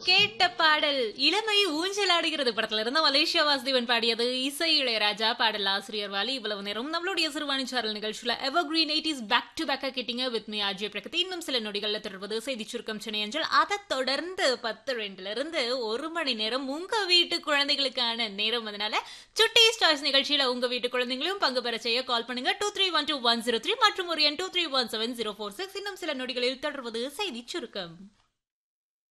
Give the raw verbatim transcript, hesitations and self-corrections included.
கேட்ட பாடல் இளமை ஊஞ்சலாடுகிறது படத்துல இருந்த மலேசியா வாசுதேவன் பாடியது. இசை இளையராஜா, பாடல் ஆசிரியர் வாலி. இவ்வளவு நேரம் நம்மளுடைய சிறுவாணி சாரல் நிகழ்ச்சியில எவர் கிரீன் எயிட்டிஸ் பேக் டு பேக்கா கேட்டீங்க வித் மீ ஆர்ஜே பிரகதி. இன்னும் சில நொடிகள்ல தொடர்வது செய்தி சுருக்கம் சென்னை அஞ்சல். அதை தொடர்ந்து பத்து ரெண்டுல இருந்து ஒரு மணி நேரம் உங்க வீட்டு குழந்தைகளுக்கான நேரம். அதனால சுட்டி ஸ்டார்ஸ் நிகழ்ச்சியில உங்க வீட்டு குழந்தைங்களையும் பங்கு பெற செய்ய கால் பண்ணுங்க two three one two one zero three மற்றும் ஒரு எண் two three one seven zero four six. இன்னும் சில நொடிகளில் தொடர்வது செய்தி சுருக்கம்.